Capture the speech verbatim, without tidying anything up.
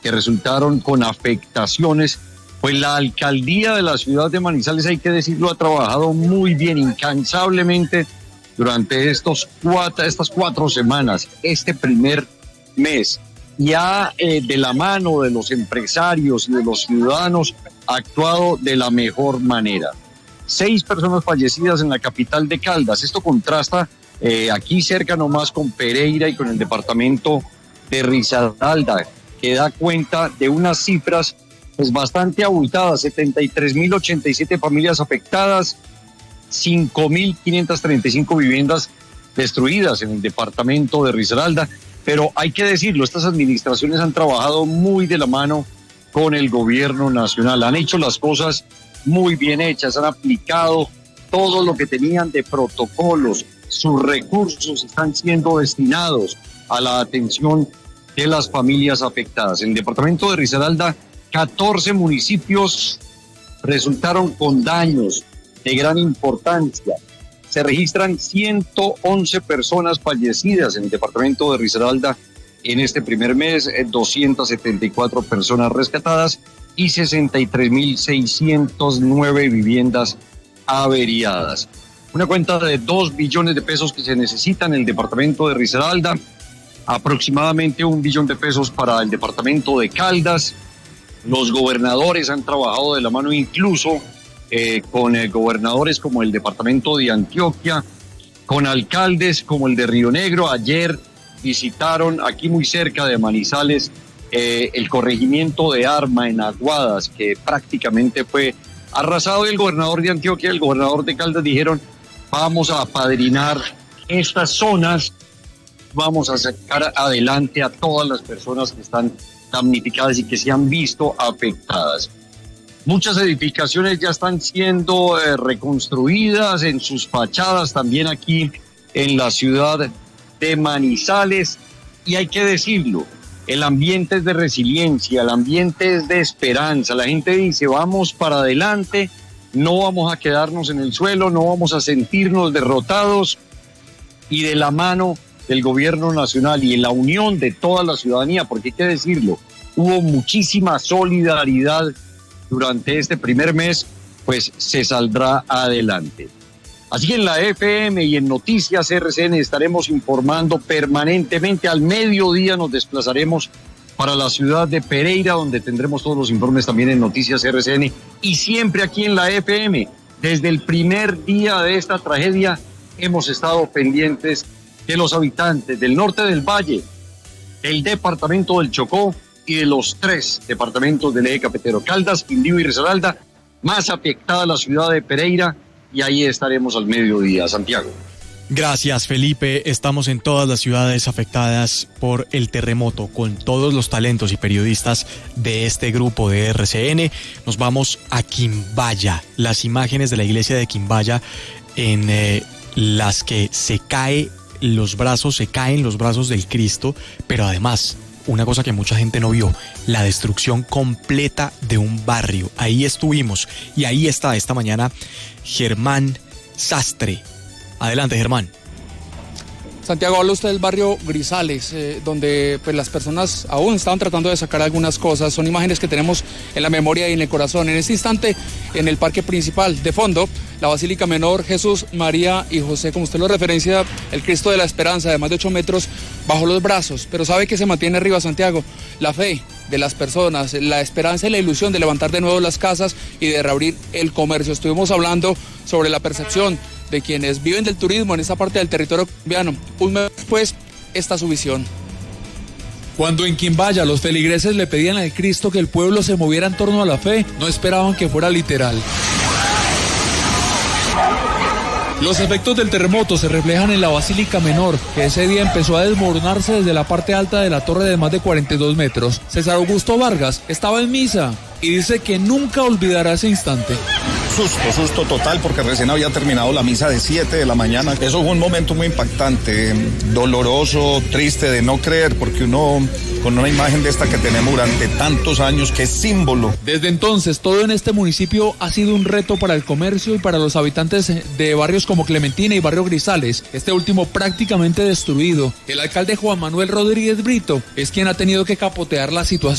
que resultaron con afectaciones. Pues la alcaldía de la ciudad de Manizales, hay que decirlo, ha trabajado muy bien, incansablemente, durante estos cuatro, estas cuatro semanas, este primer mes. Y ha, eh, de la mano de los empresarios y de los ciudadanos, actuado de la mejor manera. Seis personas fallecidas en la capital de Caldas. Esto contrasta eh, aquí cerca nomás con Pereira y con el departamento de Risaralda, que da cuenta de unas cifras pues bastante abultadas: setenta y tres mil ochenta y siete familias afectadas, cinco mil quinientas treinta y cinco viviendas destruidas en el departamento de Risaralda. Pero hay que decirlo, estas administraciones han trabajado muy de la mano con el gobierno nacional, han hecho las cosas muy bien hechas, han aplicado todo lo que tenían de protocolos, sus recursos están siendo destinados a la atención de las familias afectadas. En el departamento de Risaralda, catorce municipios resultaron con daños de gran importancia. Se registran ciento once personas fallecidas en el departamento de Risaralda en este primer mes, doscientas setenta y cuatro personas rescatadas y sesenta y tres mil seiscientas nueve viviendas averiadas. Una cuenta de dos billones de pesos que se necesitan en el departamento de Risaralda, aproximadamente un billón de pesos para el departamento de Caldas. Los gobernadores han trabajado de la mano, incluso eh, con eh, gobernadores como el departamento de Antioquia, con alcaldes como el de Río Negro. Ayer visitaron aquí muy cerca de Manizales eh, el corregimiento de Arma en Aguadas, que prácticamente fue arrasado, y el gobernador de Antioquia y el gobernador de Caldas dijeron: vamos a apadrinar estas zonas, vamos a sacar adelante a todas las personas que están damnificadas y que se han visto afectadas. Muchas edificaciones ya están siendo eh, reconstruidas en sus fachadas, también aquí en la ciudad de Manizales, y hay que decirlo, el ambiente es de resiliencia, el ambiente es de esperanza. La gente dice: vamos para adelante, no vamos a quedarnos en el suelo, no vamos a sentirnos derrotados, y de la mano del gobierno nacional y en la unión de toda la ciudadanía, porque hay que decirlo, hubo muchísima solidaridad durante este primer mes, pues se saldrá adelante. Así que en la F M y en Noticias R C N estaremos informando permanentemente. Al mediodía nos desplazaremos para la ciudad de Pereira, donde tendremos todos los informes también en Noticias R C N, y siempre aquí en la F M. Desde el primer día de esta tragedia hemos estado pendientes de los habitantes del norte del Valle, del departamento del Chocó y de los tres departamentos del eje cafetero: Caldas, Quindío y Risaralda, más afectada la ciudad de Pereira, y ahí estaremos al mediodía. Santiago. Gracias, Felipe. Estamos en todas las ciudades afectadas por el terremoto, con todos los talentos y periodistas de este grupo de R C N. Nos vamos a Quimbaya, las imágenes de la iglesia de Quimbaya en eh, las que se cae los brazos, se caen los brazos del Cristo, pero además, una cosa que mucha gente no vio: la destrucción completa de un barrio. Ahí estuvimos, y ahí está esta mañana Germán Sastre. Adelante, Germán. Santiago, habla usted del barrio Grisales, eh, donde pues las personas aún estaban tratando de sacar algunas cosas. Son imágenes que tenemos en la memoria y en el corazón. En este instante, en el parque principal, de fondo, la Basílica Menor, Jesús, María y José, como usted lo referencia, el Cristo de la Esperanza, de más de ocho metros, bajo los brazos. Pero ¿sabe qué se mantiene arriba, Santiago? La fe de las personas, la esperanza y la ilusión de levantar de nuevo las casas y de reabrir el comercio. Estuvimos hablando sobre la percepción de quienes viven del turismo en esa parte del territorio colombiano. Un mes después, esta es su visión. Cuando en Quimbaya los feligreses le pedían al Cristo que el pueblo se moviera en torno a la fe, no esperaban que fuera literal. Los efectos del terremoto se reflejan en la Basílica Menor, que ese día empezó a desmoronarse desde la parte alta de la torre de más de cuarenta y dos metros. César Augusto Vargas estaba en misa y dice que nunca olvidará ese instante. Susto, susto total, porque recién había terminado la misa de siete de la mañana. Eso fue un momento muy impactante, doloroso, triste de no creer, porque uno, con una imagen de esta que tenemos durante tantos años, que es símbolo. Desde entonces, todo en este municipio ha sido un reto para el comercio y para los habitantes de barrios como Clementina y Barrio Grisales, este último prácticamente destruido. El alcalde Juan Manuel Rodríguez Brito es quien ha tenido que capotear la situación.